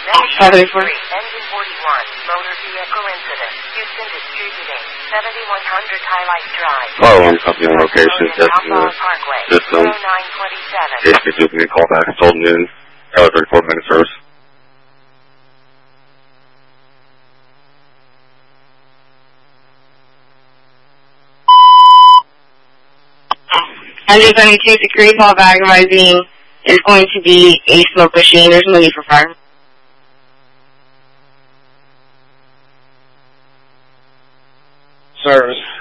74. Engine 41, motor vehicle incident. Houston distributing. 7100 Highlight Drive. Follow on copy on location, Destin System. 0927. Basically, give me a call back. It's old noon. 34-minute service. Engine 72, security call back advising is going to be a smoke machine. There's no need for fire. Service.